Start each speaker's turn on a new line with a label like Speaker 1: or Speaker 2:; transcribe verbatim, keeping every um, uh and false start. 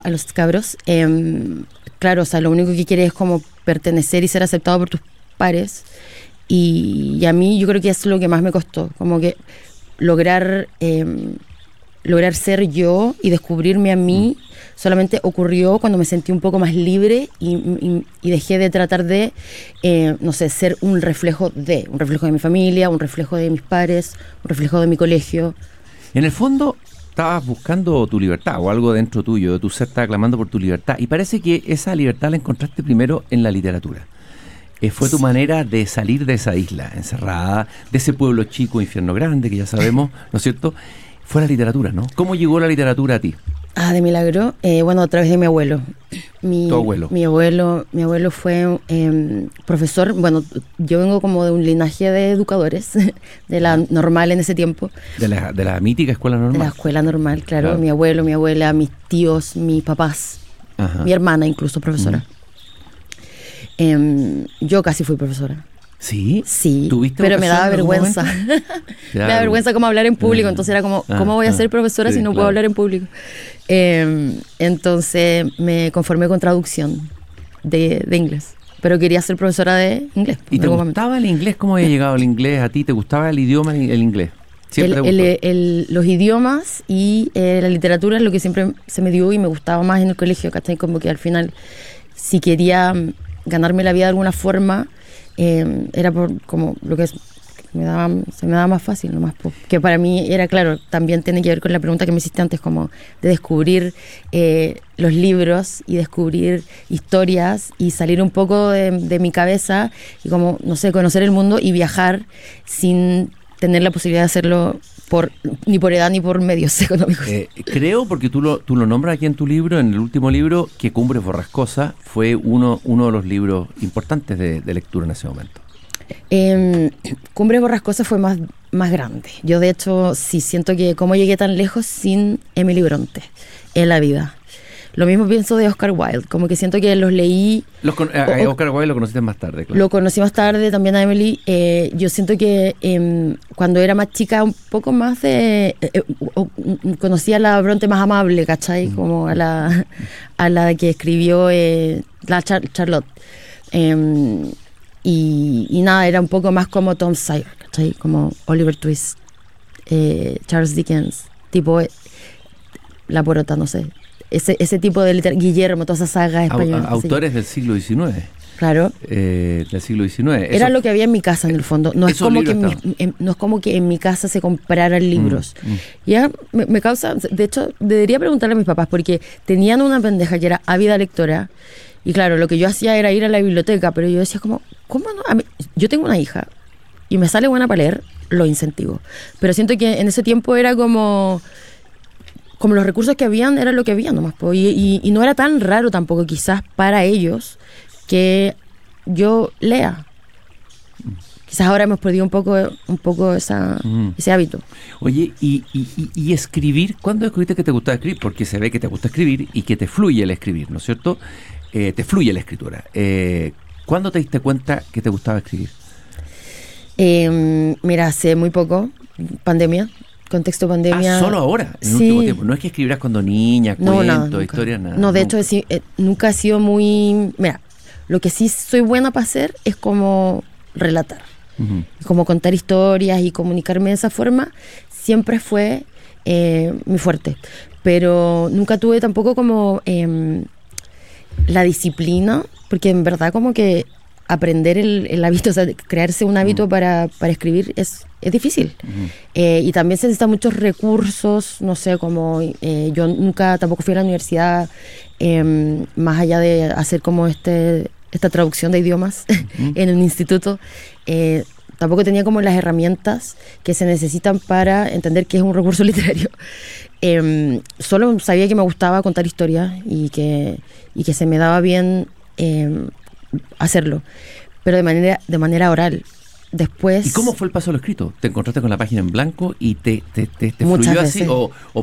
Speaker 1: a los cabros, eh, claro, o sea, lo único que quiere es como pertenecer y ser aceptado por tus pares. Y, y a mí yo creo que eso es lo que más me costó, como que lograr, eh, lograr ser yo y descubrirme a mí solamente ocurrió cuando me sentí un poco más libre y, y, y dejé de tratar de, eh, no sé, ser un reflejo de, un reflejo de mi familia, un reflejo de mis pares, un reflejo de mi colegio.
Speaker 2: En el fondo, estabas buscando tu libertad o algo dentro tuyo, tu ser estaba clamando por tu libertad y parece que esa libertad la encontraste primero en la literatura. Eh, fue tu manera de salir de esa isla encerrada, de ese pueblo chico, infierno grande, que ya sabemos, ¿no es cierto? Fue la literatura, ¿no? ¿Cómo llegó la literatura a ti?
Speaker 1: Ah, de milagro, eh, bueno, a través de mi abuelo. Mi,
Speaker 2: ¿Tu abuelo?
Speaker 1: Mi abuelo, mi abuelo fue eh, profesor. Bueno, yo vengo como de un linaje de educadores, de la normal en ese tiempo.
Speaker 2: De la, de la mítica escuela normal.
Speaker 1: De la escuela normal, claro.
Speaker 2: Claro.
Speaker 1: Mi abuelo, mi abuela, mis tíos, mis papás,
Speaker 2: Ajá.
Speaker 1: mi hermana incluso profesora.
Speaker 2: Mm.
Speaker 1: Eh, yo casi fui profesora.
Speaker 2: ¿Sí?
Speaker 1: Sí,
Speaker 2: ¿Tuviste
Speaker 1: pero me daba
Speaker 2: vocación en algún
Speaker 1: vergüenza.
Speaker 2: momento?
Speaker 1: Me daba vergüenza como hablar en público,
Speaker 2: Ah,
Speaker 1: entonces era como,
Speaker 2: ah,
Speaker 1: ¿cómo voy a
Speaker 2: ah,
Speaker 1: ser profesora
Speaker 2: sí,
Speaker 1: si no
Speaker 2: claro.
Speaker 1: puedo hablar en público? Eh, entonces me conformé con traducción de, de inglés, pero quería ser profesora de inglés.
Speaker 2: ¿Y
Speaker 1: en
Speaker 2: te
Speaker 1: algún momento.
Speaker 2: gustaba el inglés? ¿Cómo había llegado el inglés a ti? ¿Te gustaba el idioma, el inglés? Siempre
Speaker 1: El,
Speaker 2: te
Speaker 1: el,
Speaker 2: gustó.
Speaker 1: el, los idiomas y eh, la literatura es lo que siempre se me dio y me gustaba más en el colegio, ¿cachai? Como que al final, si quería mm, ganarme la vida de alguna forma, eh, era por como lo que es, me daba, se me daba más fácil nomás, po. Que para mí era claro, también tiene que ver con la pregunta que me hiciste antes, como de descubrir eh, los libros y descubrir historias y salir un poco de, de mi cabeza y como, no sé, conocer el mundo y viajar sin tener la posibilidad de hacerlo por ni por edad ni por medios económicos.
Speaker 2: Eh, creo, porque tú lo, tú lo nombras aquí en tu libro, en el último libro, que Cumbres Borrascosas fue uno, uno de los libros importantes de, de lectura en ese momento.
Speaker 1: Eh, Cumbres Borrascosas fue más, más grande. Yo de hecho sí siento que cómo llegué tan lejos sin Emily Bronte en la vida. Lo mismo pienso de Oscar Wilde, como que siento que los leí...
Speaker 2: Los con, a, a Oscar Wilde lo conociste más tarde, claro.
Speaker 1: Lo conocí más tarde, también a Emily. Eh, yo siento que eh, cuando era más chica, un poco más de... Eh, eh, conocí a la Bronte más amable, ¿cachai? Como a la, a la que escribió eh, la Char- Charlotte. Eh, y, y nada, era un poco más como Tom Sawyer, ¿cachai? Como Oliver Twist, eh, Charles Dickens, tipo eh, La Porota, no sé. Ese, ese tipo de literatura, Guillermo, todas esas sagas españolas.
Speaker 2: A, autores del siglo diecinueve.
Speaker 1: Claro.
Speaker 2: Eh, del siglo diecinueve.
Speaker 1: Era
Speaker 2: Eso,
Speaker 1: lo que había en mi casa, en el fondo. No es, como que en mi, en, no es como que en mi casa se compraran libros. Mm, mm. Ya me, me causa... De hecho, debería preguntarle a mis papás, porque tenían una pendeja que era ávida lectora. Y claro, lo que yo hacía era ir a la biblioteca, pero yo decía como, ¿cómo no? A mí, yo tengo una hija y me sale buena para leer, lo incentivo. Pero siento que en ese tiempo era como... como los recursos que habían, era lo que había nomás. Po. Y, y, y no era tan raro tampoco quizás para ellos que yo lea. Quizás ahora hemos perdido un poco, un poco esa, mm. ese hábito.
Speaker 2: Oye, y, y, y escribir, ¿cuándo descubriste que te gustaba escribir? Porque se ve que te gusta escribir y que te fluye el escribir, ¿no es cierto? Eh, te fluye la escritura. Eh, ¿Cuándo te diste cuenta que te gustaba escribir?
Speaker 1: Eh, mira, hace muy poco, pandemia. Contexto pandemia.
Speaker 2: Ah, solo ahora, en el
Speaker 1: sí.
Speaker 2: último tiempo. No es que escribirás cuando niña,
Speaker 1: no,
Speaker 2: cuentos,
Speaker 1: nada,
Speaker 2: historias, nada.
Speaker 1: No, de
Speaker 2: nunca.
Speaker 1: hecho, eh, nunca he sido muy... Mira, lo que sí soy buena para hacer es como relatar. Uh-huh. Como contar historias y comunicarme de esa forma. Siempre fue eh, mi fuerte. Pero nunca tuve tampoco como eh, la disciplina, porque en verdad como que aprender el, el hábito, o sea, crearse un hábito uh-huh. para, para escribir es, es difícil. Uh-huh. Eh, y también se necesitan muchos recursos, no sé, como eh, yo nunca tampoco fui a la universidad, eh, más allá de hacer como este esta traducción de idiomas uh-huh. en un instituto, eh, tampoco tenía como las herramientas que se necesitan para entender qué es un recurso literario. Eh, solo sabía que me gustaba contar historias y que, y que se me daba bien eh, hacerlo, pero de manera, de manera oral. Después...
Speaker 2: ¿Y cómo fue el paso a lo escrito? ¿Te encontraste con la página en blanco y te, te, te, te fluyó así? O, o